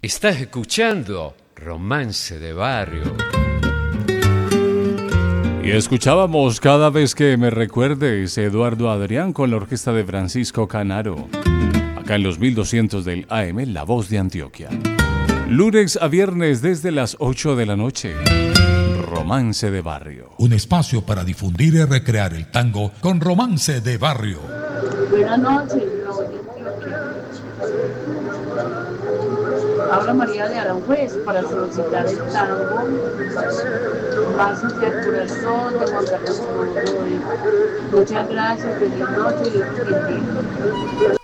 Estás escuchando Romance de Barrio. Y escuchábamos Cada vez que me recuerdes, Eduardo Adrián con la orquesta de Francisco Canaro. Acá en los 1200 del AM, La Voz de Antioquia. Lunes a viernes desde las 8 de la noche. Romance de Barrio. Un espacio para difundir y recrear el tango con Romance de Barrio. Buenas noches, La Voz de Antioquia. Habla María de Aranjuez para solicitar el tango Más hacia el corazón de Juan Carlos Monroy. Muchas gracias, feliz noche y Dios bendiga.